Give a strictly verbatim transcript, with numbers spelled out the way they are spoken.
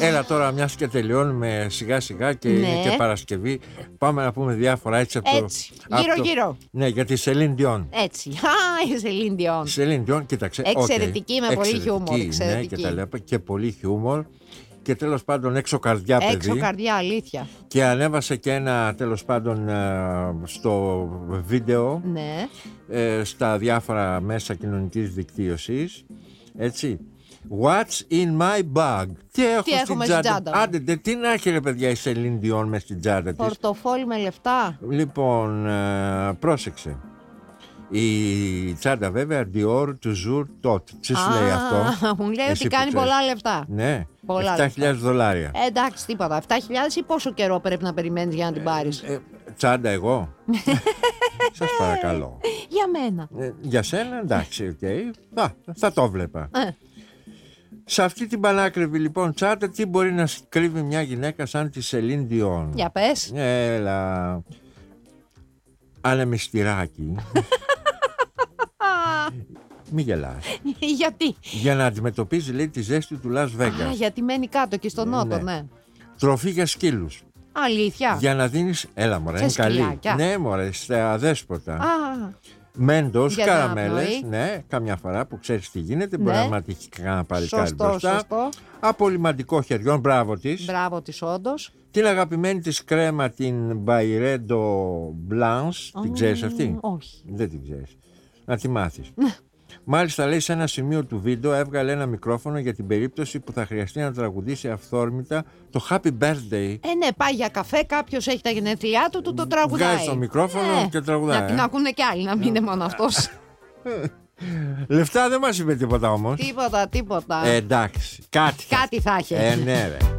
Έλα τώρα, μιας και τελειώνουμε σιγά σιγά και Ναι. είναι και Παρασκευή. Πάμε να πούμε διάφορα έτσι από το. Έτσι, γύρω-γύρω. Ναι, για τη Σελίν Διόν. Έτσι. Α, η Σελίν Διόν. Σελίν Διόν, κοίταξε. Εξαιρετική, okay. με πολύ χιούμορ. Ναι, Εξαιρετική. και τα λέμε, και πολύ χιούμορ. Και τέλος πάντων έξω καρδιά, παιδί. Έξω καρδιά, αλήθεια. Και ανέβασε και ένα τέλος πάντων στο βίντεο, Ναι. ε, στα διάφορα μέσα κοινωνικής δικτύωσης. Έτσι. What's in my bag? Τι έχω Τι στην έχουμε τσάντα. στην τσάντα μου. Άντε, δε, τι να έχει ρε παιδιά η Σελίν Διόν μες στην τσάντα της. Πορτοφόλι με λεφτά. Λοιπόν, ε, πρόσεξε. Η τσάντα βέβαια Dior Toujours Tot. Τι σου λέει αυτό? Μου λέει Εσύ ότι που κάνει ξέρεις. πολλά λεφτά. Ναι, Πολλά επτά χιλιάδες δολάρια. Ε, εντάξει, τίποτα. επτά χιλιάδες ή πόσο καιρό πρέπει να περιμένεις για να την πάρεις? Ε, τσάντα εγώ. Σας παρακαλώ. Για μένα. Ε, για σένα εντάξει, οκ. Okay. Θα το βλέπα. Ε. Σε αυτή την πανάκριβη λοιπόν τσάντα τι μπορεί να κρύβει μια γυναίκα σαν τη Σελίν Διόν? Για πες. Έλα. Ανεμιστηράκι. Μη γελάς. Γιατί? Για να αντιμετωπίζει λέει τη ζέστη του Las Α, Vegas. γιατί μένει κάτω και στο νότο, Ναι. ναι. Τροφή για σκύλους. Αλήθεια. Για να δίνεις. Έλα μωρέ, Σε είναι καλή. σκυλάκια. Ναι μωρέ, στα αδέσποτα. Α, Μέντος, Για την καραμέλες. αναπνοή. Ναι, καμιά φορά που ξέρεις τι γίνεται. Μπορεί Ναι. να ματιχεί κανένα παλικάρι σωστό, μπροστά. σωστό. Απολυμαντικό χεριών, μπράβο της. Μπράβο της όντως. Την αγαπημένη της κρέμα, την Byredo Blanche. Την ξέρεις αυτή? Όχι. Δεν την ξέρεις. Να τη μάθεις. Μάλιστα λέει σε ένα σημείο του βίντεο έβγαλε ένα μικρόφωνο για την περίπτωση που θα χρειαστεί να τραγουδήσει αυθόρμητα το Happy Birthday. Ε, ναι, πάει για καφέ, κάποιος έχει τα γενέθλιά του, του το τραγουδάει. Βγάζει το μικρόφωνο Ναι. και τραγουδάει. Να, ε. να ακούνε κι άλλοι, να μην είναι μόνο αυτός. Λεφτά δεν μας είπε τίποτα όμως. Τίποτα, τίποτα. Ε, εντάξει, κάτι. θα- Κάτι θα έχει. Ε, ναι ρε.